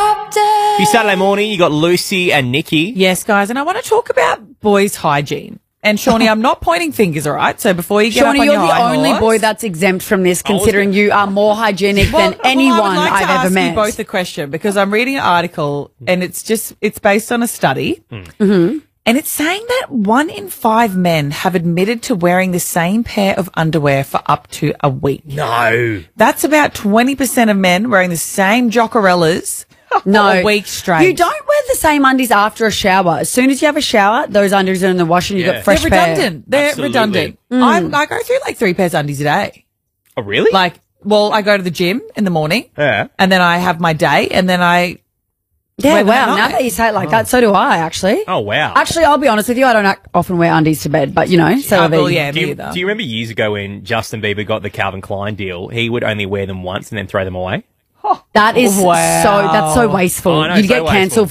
Your Saturday morning, you got Lucy and Nikki. Yes, guys, and I want to talk about boys' hygiene. And Shawnee, I'm not pointing fingers, all right? So before you get Shawnee, up on you're your the high only horse, boy that's exempt from this, considering you are more hygienic than anyone I would like I've to ever ask met. you both a question because I'm reading an article and it's based on a study. Mm-hmm. And it's saying that 1 in 5 men have admitted to wearing the same pair of underwear for up to a week. No. That's about 20% of men wearing the same Jockerellas for a week straight. You don't wear the same undies after a shower. As soon as you have a shower, those undies are in the wash and you've got fresh They're pair. redundant. They're Absolutely. redundant. I go through like 3 pairs of undies a day. Oh, really? I go to the gym in the morning. Yeah. And then I have my day and then I... Yeah, wear them at wow. Now night. that you say it like that, so do I, actually. Oh, wow. Actually, I'll be honest with you, I don't often wear undies to bed, but, you know, so have you. yeah, do me you, either. do you remember years ago when Justin Bieber got the Calvin Klein deal? He would only wear them once and then throw them away. That is Wow. that's so wasteful. Oh, I know, You'd so get wasteful. cancelled